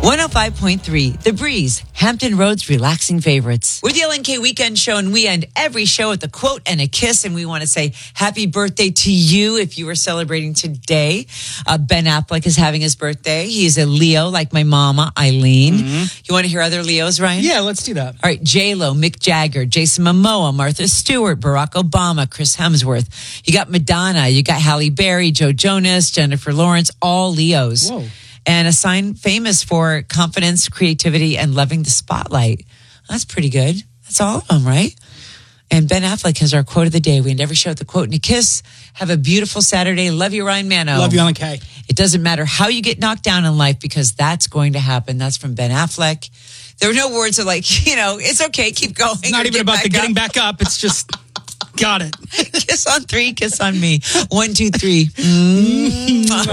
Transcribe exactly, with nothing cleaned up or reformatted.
one oh five point three, The Breeze, Hampton Roads relaxing favorites. We're the L N K Weekend Show, and we end every show with a quote and a kiss, and we want to say happy birthday to you if you were celebrating today. Uh, Ben Affleck is having his birthday. He's a Leo, like my mama, Eileen. Mm-hmm. You want to hear other Leos, Ryan? Yeah, let's do that. All right, J-Lo, Mick Jagger, Jason Momoa, Martha Stewart, Barack Obama, Chris Hemsworth. You got Madonna, you got Halle Berry, Joe Jonas, Jennifer Lawrence, all Leos. Whoa. And a sign famous for confidence, creativity, and loving the spotlight. That's pretty good. That's all of them, right? And Ben Affleck has our quote of the day. We never show the quote and a kiss. Have a beautiful Saturday. Love you, Ryan Mano. Love you, L N K. It doesn't matter how you get knocked down in life because that's going to happen. That's from Ben Affleck. There were no words of like, you know, it's okay, keep going. It's not even about the getting up. back up. It's just, got it. Kiss on three, kiss on me. One, two, three. Mm-hmm.